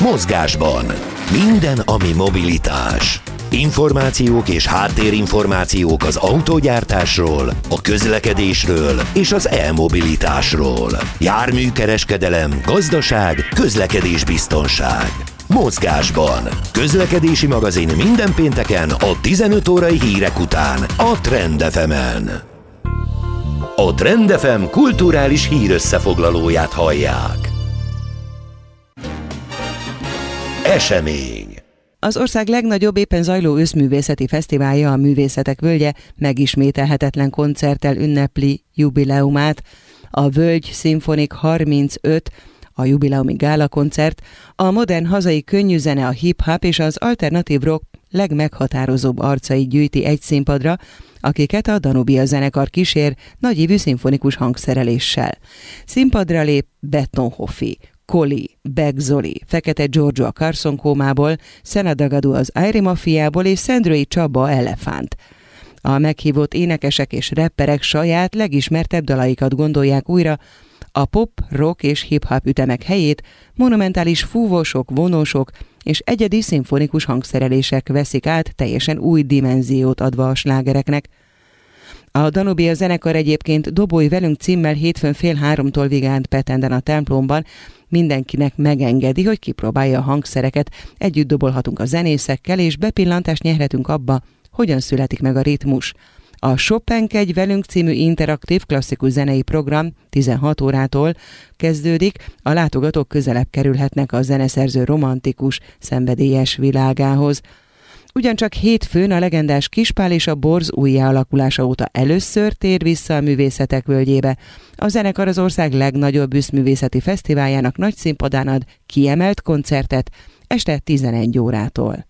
Mozgásban. Minden, ami mobilitás. Információk és háttérinformációk az autógyártásról, a közlekedésről és az e-mobilitásról. Járműkereskedelem, gazdaság, közlekedésbiztonság. Mozgásban. Közlekedési magazin minden pénteken a 15 órai hírek után a Trend FM-en. A Trend FM kulturális hírösszefoglalóját hallják. Esemény. Az ország legnagyobb éppen zajló őszművészeti fesztiválja, a Művészetek Völgye megismételhetetlen koncerttel ünnepli jubileumát. A Völgy Szimfonik 35, a jubileumi gálakoncert, a modern hazai könnyűzene, a hip-hop és az alternatív rock legmeghatározóbb arcait gyűjti egy színpadra, akiket a Danubia zenekar kísér nagyívű szimfonikus hangszereléssel. Színpadra lép Betonhoffi, Koli, Beck Zoli, Fekete Giorgio a Carson Kómából, Szenadagadu az Airi Mafiából és Szendrői Csaba Elefánt. A meghívott énekesek és rapperek saját legismertebb dalaikat gondolják újra, a pop, rock és hip-hop ütemek helyét monumentális fúvósok, vonósok és egyedi szimfonikus hangszerelések veszik át, teljesen új dimenziót adva a slágereknek. A Danubia zenekar egyébként Dobolj velünk címmel hétfőn 2:30 Vigánt Petenden a templomban mindenkinek megengedi, hogy kipróbálja a hangszereket, együtt dobolhatunk a zenészekkel, és bepillantást nyerhetünk abba, hogyan születik meg a ritmus. A Chopinkedj velünk című interaktív klasszikus zenei program 16 órától kezdődik, a látogatók közelebb kerülhetnek a zeneszerző romantikus, szenvedélyes világához. Ugyancsak hétfőn a legendás Kispál és a Borz újjáalakulása óta először tér vissza a Művészetek Völgyébe. A zenekar az ország legnagyobb őszművészeti fesztiváljának nagy színpadán ad kiemelt koncertet este 11 órától.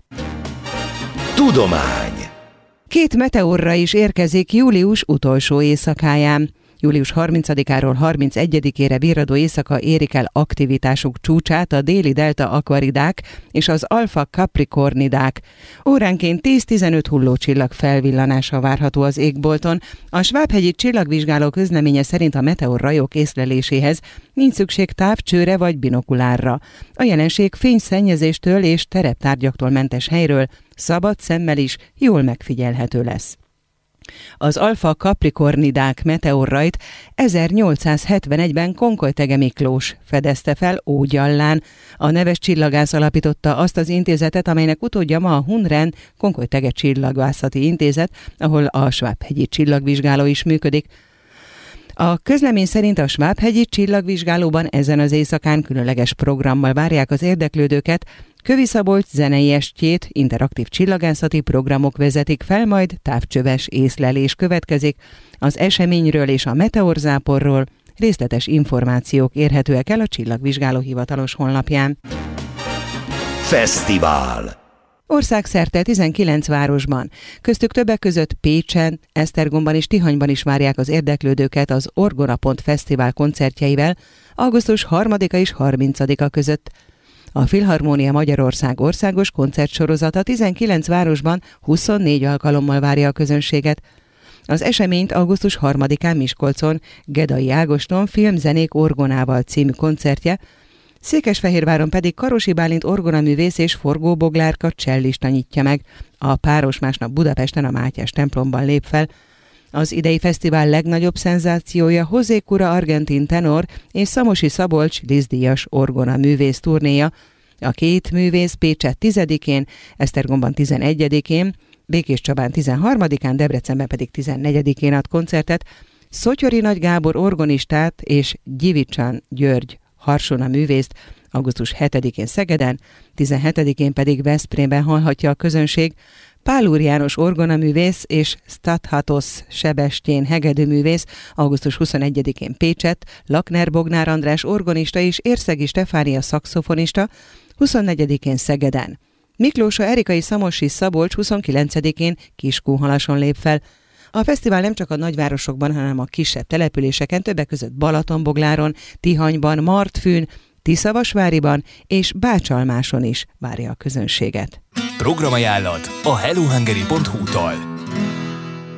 Tudomány. 2 meteorra is érkezik július utolsó éjszakáján. Július 30-áról 31-ére virradó éjszaka érik el aktivitásuk csúcsát a déli delta akvaridák és az alfa capricornidák. Óránként 10-15 hullócsillag felvillanása várható az égbolton. A Svábhegyi csillagvizsgáló közleménye szerint a meteorrajok észleléséhez nincs szükség távcsőre vagy binokulárra. A jelenség fényszennyezéstől és tereptárgyaktól mentes helyről szabad szemmel is jól megfigyelhető lesz. Az alfa capricornidák meteorrajt 1871-ben Konkoly-Thege Miklós fedezte fel Ógyallán. A neves csillagász alapította azt az intézetet, amelynek utódja ma a Hunren Konkoly-Thege Csillagvászati Intézet, ahol a Svábhegyi csillagvizsgáló is működik. A közlemény szerint a Svábhegyi csillagvizsgálóban ezen az éjszakán különleges programmal várják az érdeklődőket. Kövi Szabolcs zenei estjét interaktív csillagászati programok vezetik fel, majd távcsöves észlelés következik. Az eseményről és a meteorzáporról részletes információk érhetőek el a Csillagvizsgáló hivatalos honlapján. Fesztivál. Országszerte 19 városban, köztük többek között Pécsen, Esztergomban és Tihanyban is várják az érdeklődőket az Orgonapont Fesztivál koncertjeivel augusztus 3-a és 30-a között. A Filharmónia Magyarország országos koncertsorozata 19 városban 24 alkalommal várja a közönséget. Az eseményt augusztus 3-án Miskolcon Gedai Ágoston Filmzenék orgonával című koncertje, Székesfehérváron pedig Karosi Bálint orgonaművész és Forgó Boglárka csellista nyitja meg. A páros másnap Budapesten a Mátyás templomban lép fel. Az idei fesztivál legnagyobb szenzációja José Cura argentin tenor és Szamosi Szabolcs díszdíjas orgonaművész turnéja. A 2 művész Pécset 10-én, Esztergomban 11-én, Békéscsabán 13-án, Debrecenben pedig 14-én ad koncertet. Szotyori Nagy Gábor orgonistát és Gyivicsan György harsona művészt augusztus 7-én Szegeden, 17-én pedig Veszprémben hallhatja a közönség. Pál Úr János orgonaművész és Stathatos Sebestyén hegedűművész augusztus 21-én Pécset, Lakner Bognár András orgonista és Érszegi Stefánia szaxofonista 24-én Szegeden. Miklósa Erikai Szamosi Szabolcs 29-én Kiskunhalason lép fel. A fesztivál nem csak a nagyvárosokban, hanem a kisebb településeken, többek között Balatonbogláron, Tihanyban, Martfűn, Tiszavasváriban és Bácsalmáson is várja a közönséget. Programajánlat a hellohungary.hu-tól.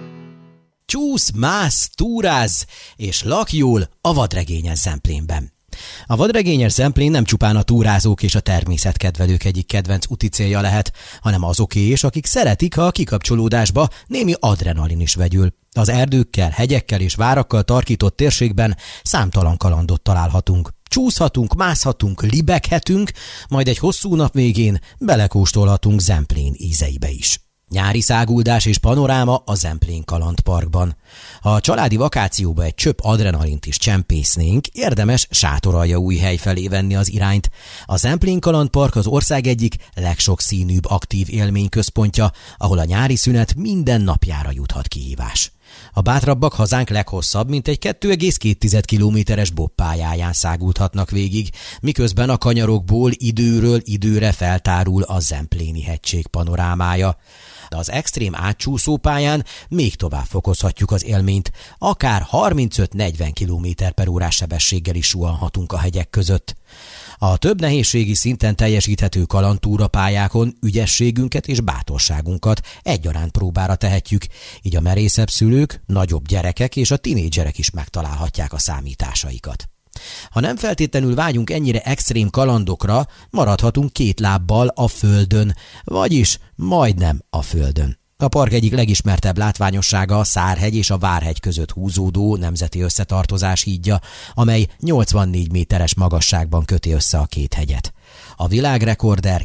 Csúsz, mász, túráz és lakj jól a Vadregényen Szemplénben. A vadregényes Zemplén nem csupán a túrázók és a természetkedvelők egyik kedvenc úti célja lehet, hanem azoké is, akik szeretik, ha a kikapcsolódásba némi adrenalin is vegyül. Az erdőkkel, hegyekkel és várakkal tarkított térségben számtalan kalandot találhatunk. Csúszhatunk, mászhatunk, libeghetünk, majd egy hosszú nap végén belekóstolhatunk Zemplén ízeibe is. Nyári száguldás és panoráma a Zemplén kalandparkban. Ha a családi vakációba egy csöpp adrenalint is csempésznénk, érdemes Sátoraljaújhely felé venni az irányt. A Zemplén kalandpark az ország egyik legsokszínűbb aktív élményközpontja, ahol a nyári szünet minden napjára juthat kihívás. A bátrabbak hazánk leghosszabb, mintegy 2,2 kilométeres bobpályáján száguldhatnak végig, miközben a kanyarokból időről időre feltárul a Zempléni hegység panorámája. De az extrém átcsúszó pályán még tovább fokozhatjuk az élményt, akár 35-40 km/h sebességgel is suhanhatunk a hegyek között. A több nehézségi szinten teljesíthető kalandtúrapályákon ügyességünket és bátorságunkat egyaránt próbára tehetjük, így a merészebb szülők, nagyobb gyerekek és a tinédzserek is megtalálhatják a számításaikat. Ha nem feltétlenül vágyunk ennyire extrém kalandokra, maradhatunk két lábbal a földön, vagyis majdnem a földön. A park egyik legismertebb látványossága a Szárhegy és a Várhegy között húzódó nemzeti összetartozás hídja, amely 84 méteres magasságban köti össze a két hegyet. A világrekorder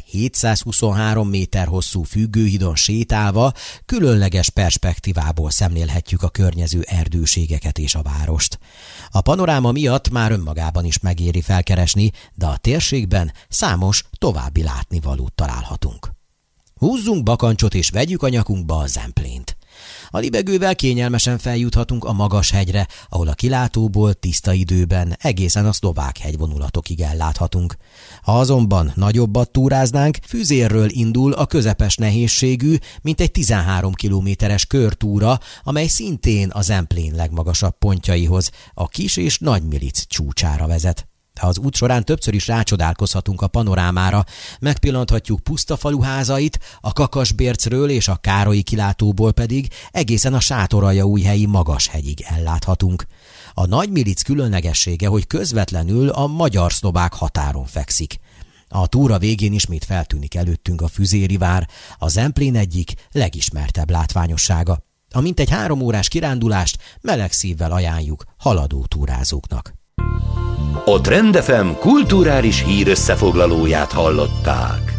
723 méter hosszú függőhídon sétálva különleges perspektívából szemlélhetjük a környező erdőségeket és a várost. A panoráma miatt már önmagában is megéri felkeresni, de a térségben számos további látnivalót találhatunk. Húzzunk bakancsot és vegyük a nyakunkba a Zemplént. A libegővel kényelmesen feljuthatunk a magas hegyre, ahol a kilátóból tiszta időben egészen a szlovák hegyvonulatokig elláthatunk. Ha azonban nagyobbat túráznánk, Füzérről indul a közepes nehézségű, mintegy 13 kilométeres körtúra, amely szintén a Zemplén legmagasabb pontjaihoz, a Kis- és Nagymilic csúcsára vezet. De az út során többször is rácsodálkozhatunk a panorámára, megpillanthatjuk pusztafalu házait, a Kakasbércről és a Károlyi kilátóból pedig egészen a Sátoraljaújhelyi Magashegyig elláthatunk. A Nagymilic különlegessége, hogy közvetlenül a magyar-szlovák határon fekszik. A túra végén ismét feltűnik előttünk a Füzéri vár, a Zemplén egyik legismertebb látványossága. A mintegy 3 órás kirándulást meleg szívvel ajánljuk haladó túrázóknak. A Trend FM kulturális hírösszefoglalóját hallották.